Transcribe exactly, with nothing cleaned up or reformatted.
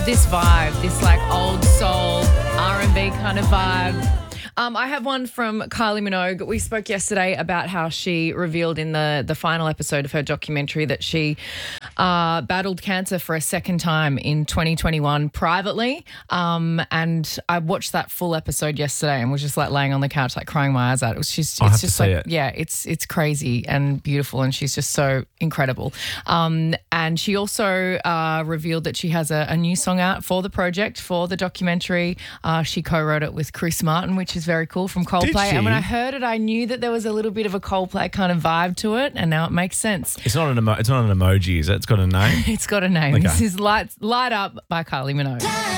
love this vibe, this like old soul R and B kind of vibe. Um, I have one from Kylie Minogue. We spoke yesterday about how she revealed in the, the final episode of her documentary that she uh, battled cancer for a second time in twenty twenty-one privately. Um, and I watched that full episode yesterday and was just like laying on the couch, like crying my eyes out. It was just, I'll it's have just to see like, it. yeah, it's it's crazy and beautiful, and she's just so incredible. Um, and she also uh, revealed that she has a, a new song out for the project, for the documentary. Uh, she co-wrote it with Chris Martin, which is very cool, from Coldplay. Did she? And when I heard it, I knew that there was a little bit of a Coldplay kind of vibe to it, and now it makes sense. It's not an emo- it's not an emoji, is it? It's got a name. It's got a name. Okay. This is Light, Light Up by Kylie Minogue.